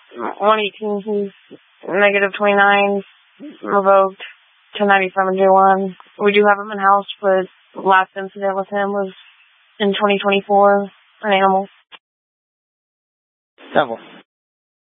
118, he's negative 29, revoked, 1097 J1. We do have him in-house, but the last incident with him was in 2024, an animal. Devil.